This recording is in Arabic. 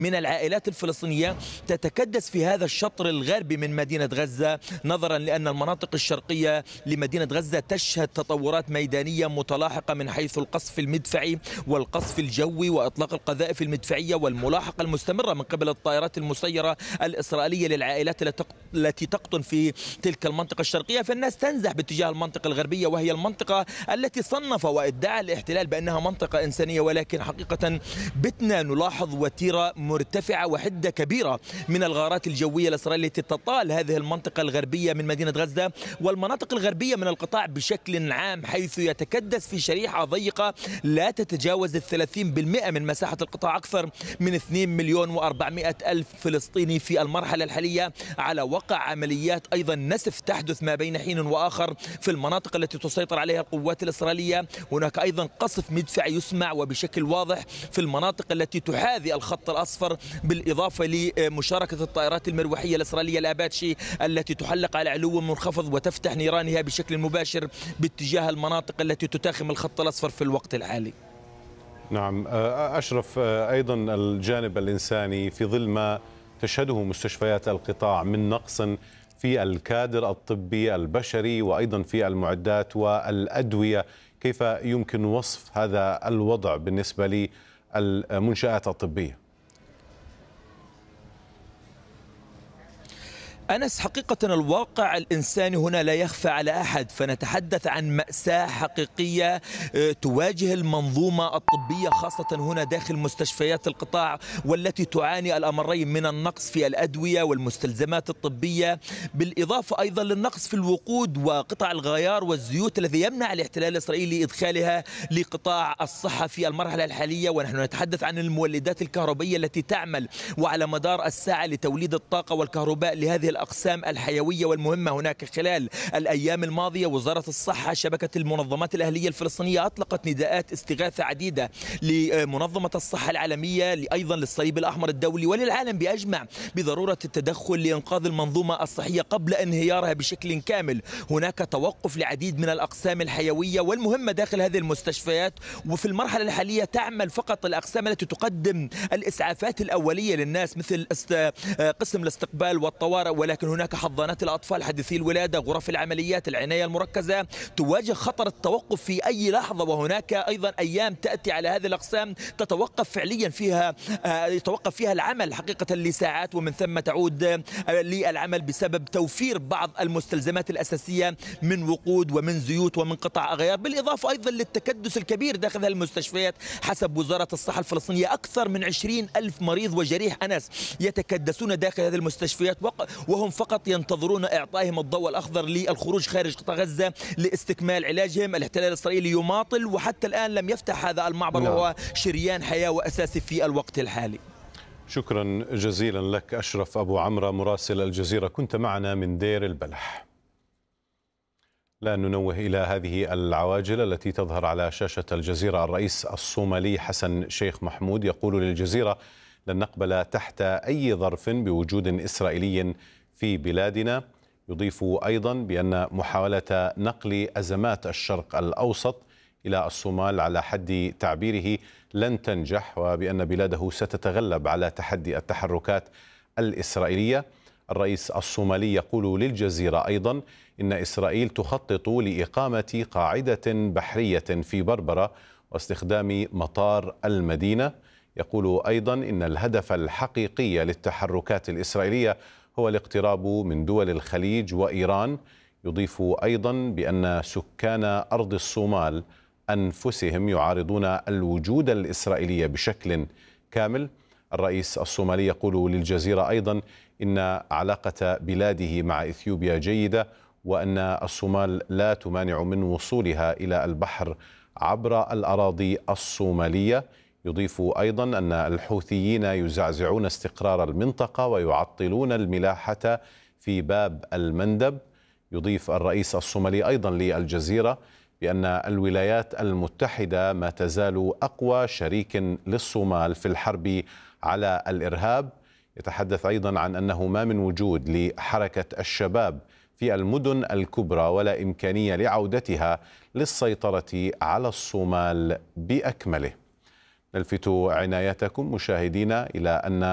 من العائلات الفلسطينية تتكدس في هذا الشطر الغربي من مدينة غزة، نظرا لأن المناطق الشرقية لمدينة غزة تشهد تطورات ميدانية متلاحقة من حيث القصف المدفعي والقصف الجوي وإطلاق القذائف المدفعية والملاحقة المستمرة من قبل الطائرات المسيرة الإسرائيلية للعائلات التي تقطن في تلك المنطقة الشرقية. فالناس تنزح باتجاه المنطقة الغربية، وهي المنطقة التي صنف وادعى الاحتلال بأنها منطقة إنسانية، ولكن حقيقة بتنا نلاحظ وتيرة مرتفعة وحدة كبيرة من الغارات الجوية الإسرائيلية التي تطال هذه المنطقة الغربية من مدينة غزة والمناطق الغربية من القطاع بشكل عام، حيث يتكدس في شريحة ضيقة لا تتجاوز 30% من مساحة القطاع. أكثر من 2,400,000 فلسطيني في المرحلة الحالية على وقع عمليات أيضا نسف تحدث ما بين حين وآخر في المناطق التي تسيطر عليها القوات الإسرائيلية. هناك أيضا قصف مدفعي يسمع وبشكل واضح في المناطق التي تحاذي الخط الأصفر، بالإضافة لمشاركة الطائرات المروحية الإسرائيلية الأباتشي التي تحلق على علو منخفض وتفتح نيرانها بشكل مباشر باتجاه المناطق التي تتاخم الخط الأصفر في الوقت الحالي. نعم أشرف، أيضا الجانب الإنساني في ظل ما تشهده مستشفيات القطاع من نقص في الكادر الطبي البشري وأيضا في المعدات والأدوية، كيف يمكن وصف هذا الوضع بالنسبة للمنشآت الطبية؟ أنس، حقيقة الواقع الإنساني هنا لا يخفى على أحد، فنتحدث عن مأساة حقيقية تواجه المنظومة الطبية خاصة هنا داخل مستشفيات القطاع، والتي تعاني الأمرين من النقص في الأدوية والمستلزمات الطبية، بالإضافة أيضا للنقص في الوقود وقطع الغيار والزيوت الذي يمنع الاحتلال الإسرائيلي إدخالها لقطاع الصحة في المرحلة الحالية. ونحن نتحدث عن المولدات الكهربائية التي تعمل وعلى مدار الساعة لتوليد الطاقة والكهرباء لهذه الأقسام الحيوية والمهمة. هناك خلال الأيام الماضية وزارة الصحة شبكة المنظمات الأهلية الفلسطينية أطلقت نداءات استغاثة عديدة لمنظمة الصحة العالمية، أيضا للصليب الأحمر الدولي وللعالم بأجمع بضرورة التدخل لإنقاذ المنظومة الصحية قبل انهيارها بشكل كامل. هناك توقف لعديد من الأقسام الحيوية والمهمة داخل هذه المستشفيات، وفي المرحلة الحالية تعمل فقط الأقسام التي تقدم الإسعافات الأولية للناس مثل قسم الاستقبال والطوارئ، ولكن هناك حضانات الأطفال حديثي الولادة، غرف العمليات، العناية المركزة تواجه خطر التوقف في أي لحظة. وهناك أيضا أيام تأتي على هذه الأقسام تتوقف فعليا فيها يتوقف فيها العمل حقيقة لساعات، ومن ثم تعود للعمل بسبب توفير بعض المستلزمات الأساسية من وقود ومن زيوت ومن قطع غيار، بالإضافة أيضا للتكدس الكبير داخل هذه المستشفيات. حسب وزارة الصحة الفلسطينية أكثر من 20,000 مريض وجريح أنس يتكدسون داخل هذه المستشفيات، وهم فقط ينتظرون إعطائهم الضوء الأخضر للخروج خارج قطاع غزة لاستكمال علاجهم. الاحتلال الإسرائيلي يماطل وحتى الآن لم يفتح هذا المعبر، وهو شريان حياة وأساسي في الوقت الحالي. شكرا جزيلا لك أشرف أبو عمرة مراسل الجزيرة، كنت معنا من دير البلح. لا ننوه إلى هذه العواجل التي تظهر على شاشة الجزيرة. الرئيس الصومالي حسن شيخ محمود يقول للجزيرة: لن نقبل تحت أي ظرف بوجود إسرائيلي في بلادنا. يضيف أيضا بأن محاولة نقل أزمات الشرق الأوسط إلى الصومال على حد تعبيره لن تنجح، وبأن بلاده ستتغلب على تحدي التحركات الإسرائيلية. الرئيس الصومالي يقول للجزيرة أيضا إن إسرائيل تخطط لإقامة قاعدة بحرية في بربرة واستخدام مطار المدينة. يقول أيضا إن الهدف الحقيقي للتحركات الإسرائيلية هو الاقتراب من دول الخليج وإيران. يضيف أيضا بأن سكان أرض الصومال أنفسهم يعارضون الوجود الإسرائيلي بشكل كامل. الرئيس الصومالي يقول للجزيرة أيضا إن علاقة بلاده مع إثيوبيا جيدة، وأن الصومال لا تمانع من وصولها إلى البحر عبر الأراضي الصومالية. يضيف أيضا أن الحوثيين يزعزعون استقرار المنطقة ويعطلون الملاحة في باب المندب. يضيف الرئيس الصومالي أيضا للجزيرة بأن الولايات المتحدة ما تزال أقوى شريك للصومال في الحرب على الإرهاب. يتحدث أيضا عن أنه ما من وجود لحركة الشباب في المدن الكبرى ولا إمكانية لعودتها للسيطرة على الصومال بأكمله. نلفت عنايتكم مشاهدينا إلى أن